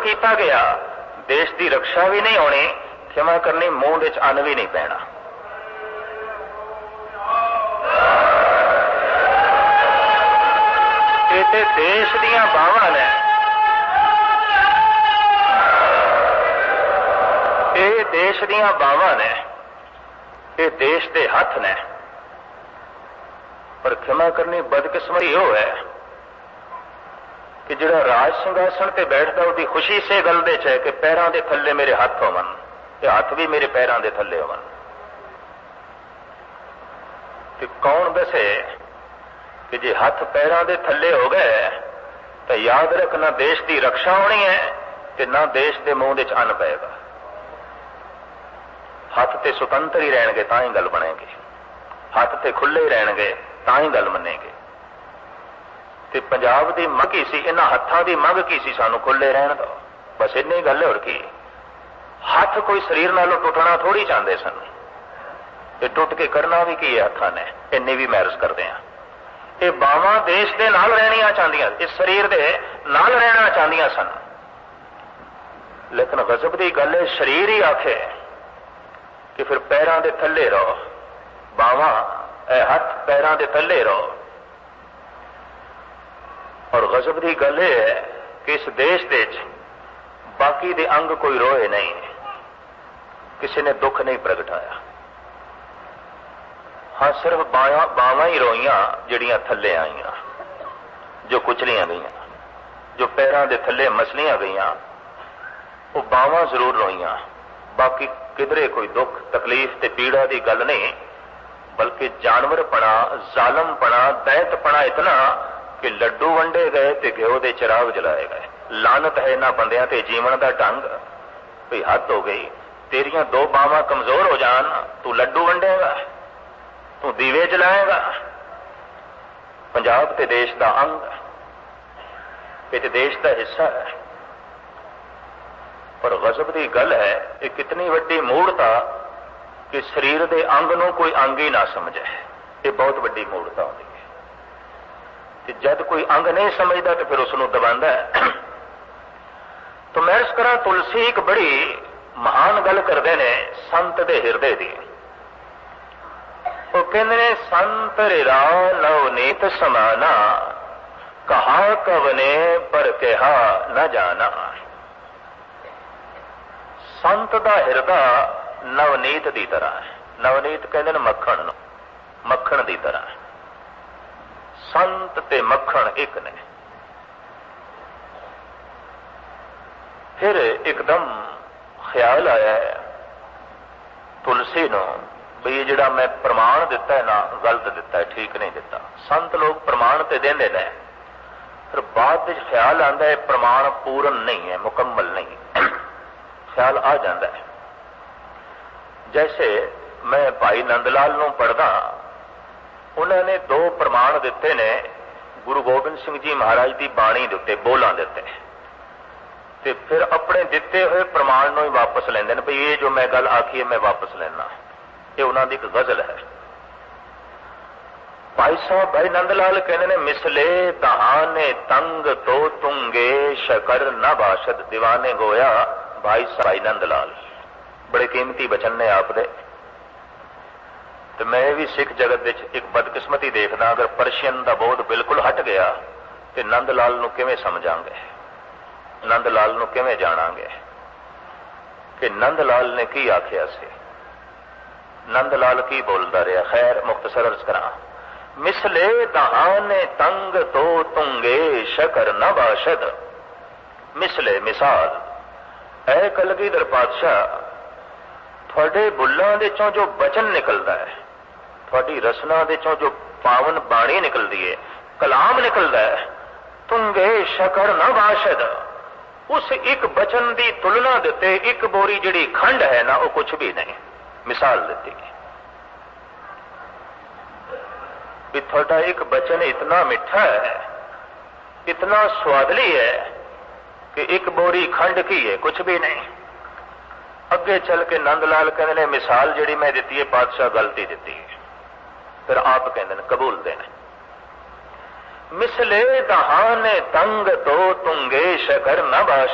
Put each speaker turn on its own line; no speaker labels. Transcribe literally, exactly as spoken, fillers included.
किया गया, देश की रक्षा भी नहीं होनी, क्षमा करनी मूंह विच अन्न भी नहीं पैना। ये ते देश दीयां बावां ने, ये देश दीयां बावां ने, ये देश के हथ ने। पर क्षमा करनी बदकिस्मती हो है कि जिहड़ा राज सिंघासन ते बैठदा उसकी खुशी से गल दे च है कि पैरां दे थल्ले मेरे हथ होवन ते हथ भी मेरे पैरां दे थल्ले होवन। ते कौन दसे कि जे हथ पैरां दे थल्ले हो गए तो याद रख ना देश की रक्षा होनी है ते ना देश के मूँह विच अन्न पेगा। हथ ते सुतंत्र ही रहणगे तां ही गल बनेगी, हथ ते खुले ही रहणगे तां ही गल मनेगी। ते पंजाब की मंग की सी, इन्हां हत्थां की मंग की सी, सानू खुले रहण दो, बस इन्नी गल। होर की हथ कोई शरीर नालों टुटना थोड़ी चाहते सन, ये टुट के करना भी की है हत्थां ने, इन्नी भी मैरिज करते हैं। ये बावां देश के नाल रहनियां चाहदियां, इस शरीर के नाल रहना चाहदियां सन, लेकिन गजब की गल है शरीर ही आखे कि फिर पैरां दे थल्ले रहो, बावां हथ पैरां दे थल्ले रहो। और गजब की गल है कि इस देश दे बाकी दे अंग कोई रोए नहीं, किसी ने दुख नहीं प्रगटाया। हाँ, सिर्फ बावां बावां ही रोईयां जिहड़ियां थल्ले आईयां, जो कुचलियां गईयां, जो पैरां दे थल्ले मसलियां गईयां, वो बावां जरूर रोईयां। बाकी किधरे कोई दुख तकलीफ ते पीड़ा की गल नहीं, बल्कि जानवरपना, जालमपना, दैंतपना इतना कि लड्डू वंडे गए ते घ्यो दे चिराग जलाए गए। लानत है इन्हां बंदियां ते जीवन का ढंग। कोई हद हो गई, तेरियां दो बावां कमजोर हो जान, तू लड्डू वंडेगा, तू दीवे जलाएगा। पंजाब ते देश का अंग, ये ते देश का हिस्सा है। पर गजब की गल है, ये कितनी वड्डी मूढ़ता कि शरीर के अंग नूं कोई अंग ही ना समझे, ये बहुत वड्डी मूढ़ता होती है। कि जब कोई अंग नहीं समझता तो फिर उसनूं दबांदा है। तो मैं इस करा तुलसी एक बड़ी महान गल करते हैं संत दे हिरदे दी। वो कहते ने संत रिरा नवनीत समाना, कहा कवने पर कहा न जाना। संत दा हिरदा नवनीत दी तरह है। नवनीत कहते हैं मक्खण, मक्खण दी तरह है। संत ते मक्खण एक ने। फिर एकदम ख्याल आया है तुलसी नूं भी ये जिहड़ा मैं प्रमाण दिता है ना, गलत दिता है, ठीक नहीं दिता। संत लोग प्रमाण ते देंदे ने, फिर बाद विच ख्याल आंदा है प्रमाण पूर्ण नहीं है, मुकम्मल नहीं। ख्याल आ जाता है। जैसे मैं भाई नंदलाल नूं पढ़दा, उन्होंने दो प्रमाण दिते ने गुरु गोबिंद सिंह जी महाराज की बाणी के उत्ते, बोलां दिते, ते फिर अपने दिते हुए प्रमाण नूं ही वापस लेंदे ने भी ये जो मैं गल आखी है मैं वापस लेना। ये उन्हां दी एक गजल है। भाई साहब भाई नंदलाल कहने ने मिसले दहाने तंग तो तुंगे शकर न बाशद दीवाने गोया। भाई साहब भाई नंदलाल बड़े कीमती बचन ने आप दे। तो मैं भी सिख जगत विच एक बदकिस्मती देखदा, अगर परशियन का बोध बिल्कुल हट गया तो नंदलाल नूं किवें समझांगे, नंदलाल नूं किवें जाणांगे कि नंदलाल ने की आखिया सी, नंदलाल की बोलता रहा। खैर मुख्तसर अर्ज करा, मिसले दहाने तंग तो तुंगे शकर न बाशद। मिसले मिसाल, ऐ कलगीधर पातशाह, थोड़े बुल्लां दे चों जो बचन निकलता है, थोड़ी रसना दे चों जो पावन बाणी निकलती है, कलाम निकलता है, तुंगे शकर न बाशद। उस एक बचन की तुलना देते एक बोरी जिहड़ी खंड है ना, वो कुछ भी नहीं। मिसाल दी भी थोड़ा एक बचन इतना मिठा है, इतना स्वादली है कि एक बोरी खंड की है, कुछ भी नहीं। अगे चल के नंदलाल कहते हैं मिसाल जिहड़ी मैं दी है पातशाह गलती दी है। फिर आप कहते हैं कबूल देने। मिसले दहाने तंग तो तुंगे शकर न बाश।